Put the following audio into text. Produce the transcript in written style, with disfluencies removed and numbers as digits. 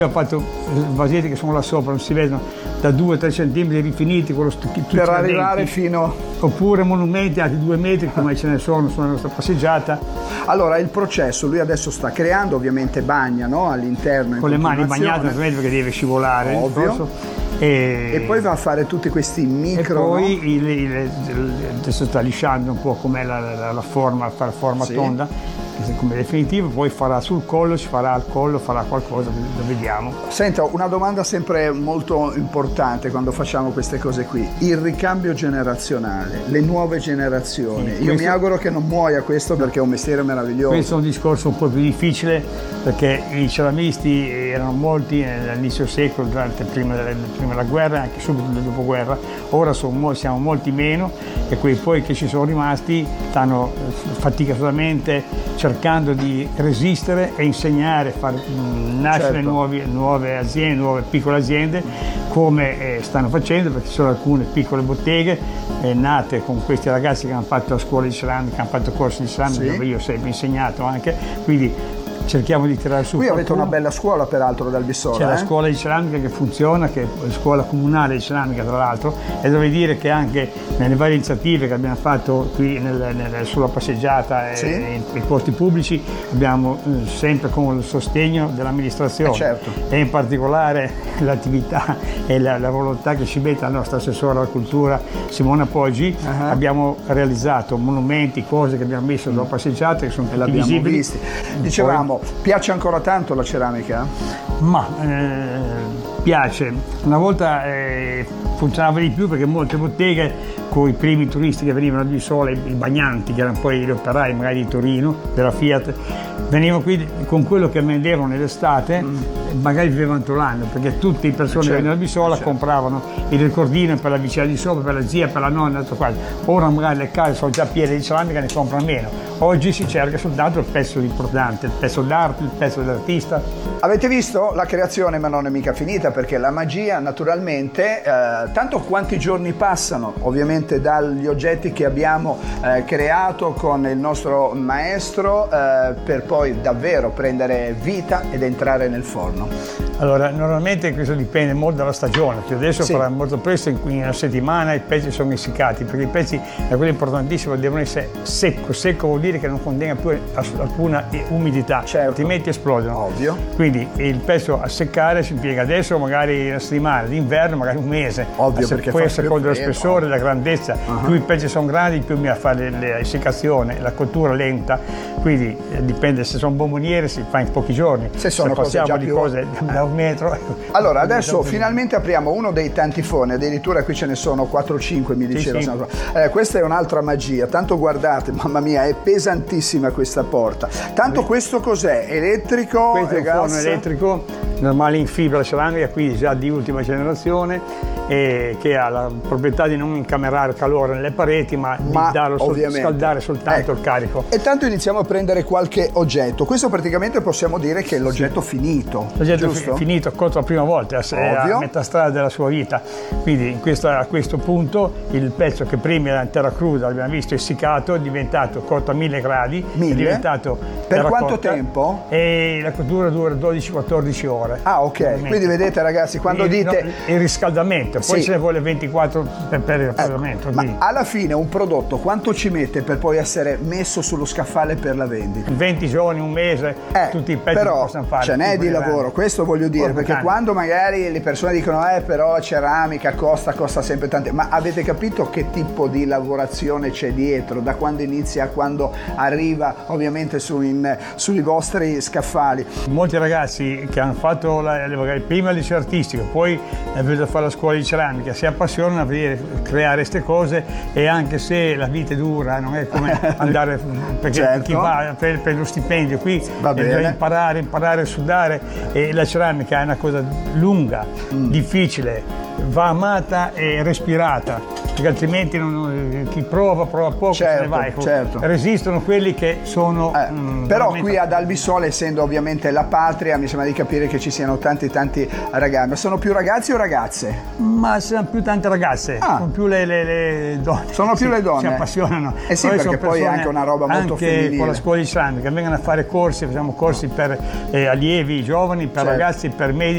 Ho fatto vasetti che sono là sopra, non si vedono, da 2-3 centimetri rifiniti con lo per arrivare fino... Oppure monumenti anche 2 metri come ce ne sono sulla nostra passeggiata. Allora il processo, lui adesso sta creando, ovviamente bagna, no? All'interno con le mani bagnate perché deve scivolare. Ovvio. E poi va a fare tutti questi micro... E poi adesso sta lisciando un po' com'è la forma, fa la forma tonda, come definitivo, poi farà sul collo, ci farà al collo, farà qualcosa, lo vediamo. Senta, una domanda sempre molto importante quando facciamo queste cose qui, il ricambio generazionale, le nuove generazioni. Io mi auguro che non muoia questo perché è un mestiere meraviglioso. Questo è un discorso un po' più difficile perché i ceramisti erano molti all'inizio secolo, prima della guerra e anche subito del dopoguerra, ora siamo molti meno e quei poi che ci sono rimasti stanno faticosamente cercando di resistere e insegnare, far nascere nuove aziende, nuove piccole aziende, come stanno facendo, perché ci sono alcune piccole botteghe nate con questi ragazzi che hanno fatto la scuola di ceramica, hanno fatto corsi di ceramica dove io ho sempre insegnato anche, quindi cerchiamo di tirare su. Qui avete una bella scuola peraltro dal Bissola. C'è la scuola di ceramica che funziona, che è la scuola comunale di ceramica tra l'altro, e devo dire che anche nelle varie iniziative che abbiamo fatto qui sulla passeggiata e nei posti pubblici abbiamo sempre con il sostegno dell'amministrazione e in particolare l'attività e la volontà che ci mette la nostra assessora alla cultura Simona Poggi. Abbiamo realizzato monumenti, cose che abbiamo messo sulla passeggiata che sono tutti visibili. Visti. Dicevamo, piace ancora tanto la ceramica? Ma piace. Una volta funzionava di più perché molte botteghe con i primi turisti che venivano di Bissola, i bagnanti, che erano poi gli operai magari di Torino, della Fiat, venivano qui con quello che vendevano nell'estate, magari vivevano tutto l'anno, perché tutte le persone che venivano a Bissola compravano il ricordino per la vicina di sopra, per la zia, per la nonna, tutto quasi. Ora magari le case sono già piene di ceramica, ne comprano meno. Oggi si cerca soltanto il pezzo importante, il pezzo d'arte, il pezzo dell'artista. Avete visto? La creazione ma non è mica finita, perché la magia naturalmente, tanto quanti giorni passano ovviamente dagli oggetti che abbiamo creato con il nostro maestro per poi davvero prendere vita ed entrare nel forno. Allora, normalmente questo dipende molto dalla stagione, che adesso farà molto presto, in una settimana i pezzi sono essiccati, perché i pezzi, è quello importantissimo, devono essere secco. Secco vuol dire che non contenga più alcuna umidità, altrimenti esplodono. Ovvio. Quindi il pezzo a seccare si impiega adesso magari una settimana, d'inverno magari un mese. Ovvio, perché poi a seconda dello spessore, della grandezza, più i pezzi sono grandi, più bisogna fare l'essiccazione, la cottura lenta, quindi dipende, se sono bomboniere si fa in pochi giorni. Se sono cose già più... cose da un metro. Allora adesso finalmente apriamo uno dei tanti forni, addirittura qui ce ne sono 4 o 5 mi diceva. Questa è un'altra magia, tanto guardate, mamma mia, è pesantissima questa porta. Tanto questo cos'è? Elettrico? Questo è un forno elettrico normale in fibra ceramica, quindi già di ultima generazione, che ha la proprietà di non incamerare calore nelle pareti, ma di scaldare soltanto il carico. E tanto iniziamo a prendere qualche oggetto. Questo praticamente possiamo dire che è l'oggetto finito. L'oggetto finito, cotto la prima volta, è a metà strada della sua vita. Quindi a questo punto il pezzo che prima era in terra cruda, l'abbiamo visto essiccato, è diventato cotto a 1000 gradi. 1000? È diventato per quanto tempo? E la cottura dura 12-14 ore. Ah, ok. Quindi vedete ragazzi, quando dite... il riscaldamento, poi se ne vuole 24 per il raffreddamento. Ma alla fine un prodotto quanto ci mette per poi essere messo sullo scaffale per la vendita? 20 giorni, un mese, tutti i pezzi però che possono fare. Ce n'è di lavoro, questo voglio dire, perché quando magari le persone dicono però ceramica costa sempre tanto, ma avete capito che tipo di lavorazione c'è dietro, da quando inizia a quando arriva ovviamente sui vostri scaffali? Molti ragazzi che hanno fatto magari prima il liceo artistico, poi è venuto a fare la scuola di ceramica, si appassionano a creare queste cose, e anche se la vita è dura, non è come andare, perché chi va per lo stipendio qui deve imparare a sudare, e la ceramica è una cosa lunga, difficile, va amata e respirata, perché altrimenti chi prova poco, se ne va. Resistono quelli che sono però qui ad Albissola, essendo ovviamente la patria, mi sembra di capire che ci siano tanti ragazzi. Ma sono più ragazzi o ragazze? Ma sono più tante ragazze, sono più le donne. Sono più le donne? Si appassionano. Sì, perché poi è anche una roba molto femminile. Anche con la scuola di ceramica vengono a fare corsi, facciamo corsi per allievi giovani, per ragazzi, per medici.